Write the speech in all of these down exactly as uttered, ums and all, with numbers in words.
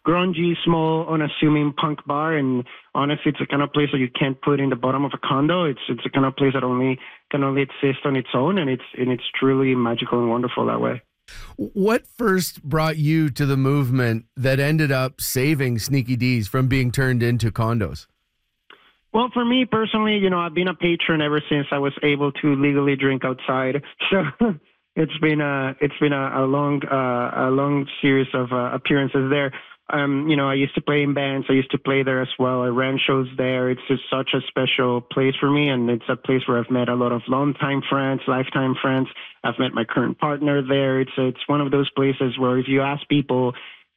grungy, small, unassuming punk bar. And honestly, it's the kind of place that you can't put in the bottom of a condo. It's it's the kind of place that only can only exist on its own, and it's and it's truly magical and wonderful that way. What first brought you to the movement that ended up saving Sneaky Dee's from being turned into condos? Well, for me personally, you know, I've been a patron ever since I was able to legally drink outside. So it's been a it's been a, a long uh, a long series of uh, appearances there. Um, you know, I used to play in bands. I used to play there as well. I ran shows there. It's just such a special place for me, and it's a place where I've met a lot of longtime friends, lifetime friends. I've met my current partner there. It's it's one of those places where if you ask people,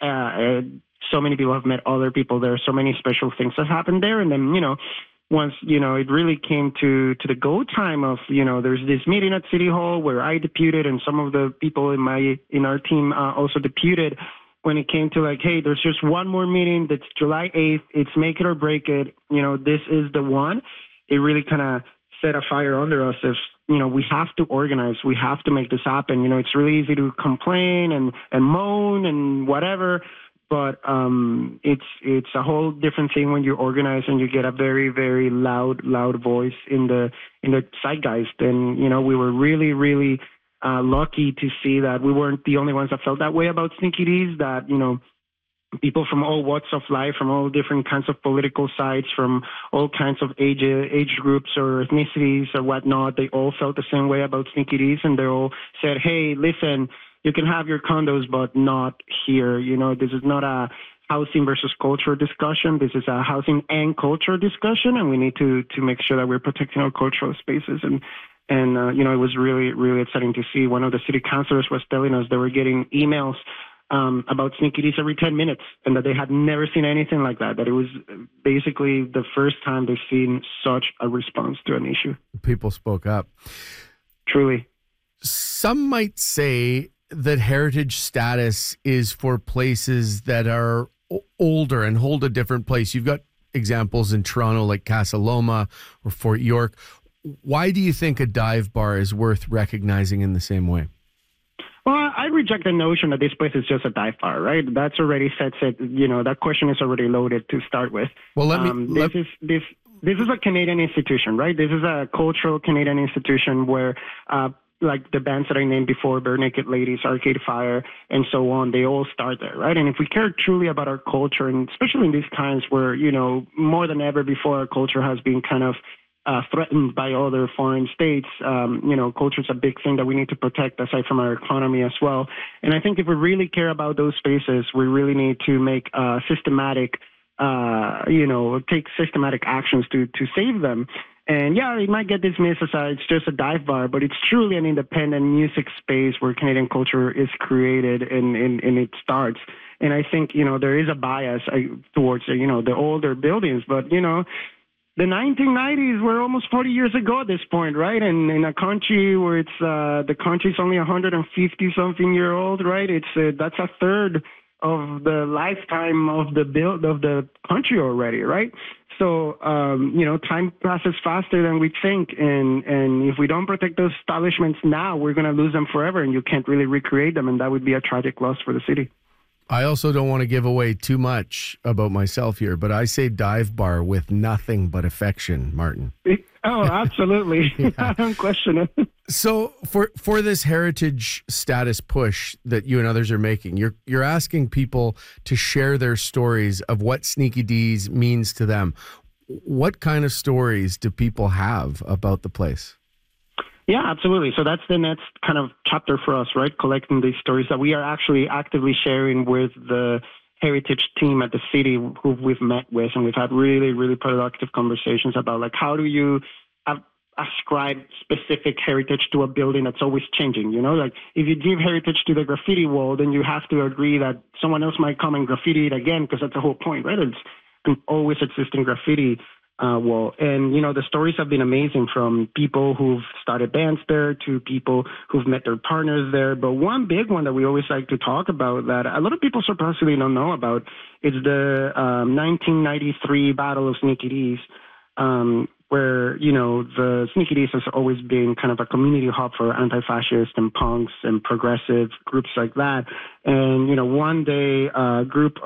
uh, so many people have met other people there. So many special things have happened there, and then you know. Once, you know, it really came to, to the go time of, you know, there's this meeting at City Hall where I deputed and some of the people in my, in our team uh, also deputed when it came to like, hey, there's just one more meeting that's July eighth. It's make it or break it. You know, this is the one. It really kind of set a fire under us if, you know, we have to organize. We have to make this happen. You know, it's really easy to complain and, and moan and whatever. But um, it's it's a whole different thing when you organize and you get a very, very loud, loud voice in the in the zeitgeist. And, you know, we were really, really uh, lucky to see that we weren't the only ones that felt that way about Sneaky Dee's, that, you know, people from all walks of life, from all different kinds of political sides, from all kinds of age age groups or ethnicities or whatnot, they all felt the same way about Sneaky Dee's. And they all said, hey, listen, you can have your condos, but not here. You know, this is not a housing versus culture discussion. This is a housing and culture discussion, and we need to to make sure that we're protecting our cultural spaces. And and uh, you know, it was really really exciting to see. One of the city councilors was telling us they were getting emails um, about Sneaky Dee's every ten minutes, and that they had never seen anything like that. That it was basically the first time they've seen such a response to an issue. People spoke up. Truly. Some might say that heritage status is for places that are o- older and hold a different place. You've got examples in Toronto like Casa Loma or Fort York. Why do you think a dive bar is worth recognizing in the same way? Well, I reject the notion that this place is just a dive bar, right? That's already sets it, you know, that question is already loaded to start with. Well, let me... Um, let... This is... this. This is a Canadian institution, right? This is a cultural Canadian institution where uh, like the bands that I named before, Bare Naked Ladies, Arcade Fire, and so on, they all start there, right? And if we care truly about our culture, and especially in these times where, you know, more than ever before, our culture has been kind of uh, threatened by other foreign states, um, you know, culture is a big thing that we need to protect aside from our economy as well. And I think if we really care about those spaces, we really need to make uh, systematic, uh, you know, take systematic actions to, to save them. And yeah, it might get dismissed as a, it's just a dive bar, but it's truly an independent music space where Canadian culture is created and, and, and it starts. And I think, you know, there is a bias uh, towards, uh, you know, the older buildings, but, you know, the nineteen nineties were almost forty years ago at this point, right? And in a country where it's, uh, the country's only one hundred fifty something year old, right? It's, uh, that's a third of the lifetime of the build of the country already, right? So, um, you know, time passes faster than we think. And, and if we don't protect those establishments now, we're going to lose them forever, and you can't really recreate them. And that would be a tragic loss for the city. I also don't want to give away too much about myself here, but I say dive bar with nothing but affection, Martin. Oh, absolutely. I don't question it. So for for this heritage status push that you and others are making, you're you're asking people to share their stories of what Sneaky Dee's means to them. What kind of stories do people have about the place? Yeah, absolutely. So that's the next kind of chapter for us, right? Collecting these stories that we are actually actively sharing with the heritage team at the city who we've met with, and we've had really, really productive conversations about like how do you have, ascribe specific heritage to a building that's always changing, you know? Like if you give heritage to the graffiti wall, then you have to agree that someone else might come and graffiti it again, because that's the whole point, right? It's an always existing graffiti uh, wall. And, you know, the stories have been amazing, from people who've started bands there to people who've met their partners there. But one big one that we always like to talk about that a lot of people surprisingly don't know about is the um, nineteen ninety-three Battle of Sneaky Dee's, um, where, you know, the Sneaky Dee's has always been kind of a community hub for anti-fascist and punks and progressive groups like that. And, you know, one day a group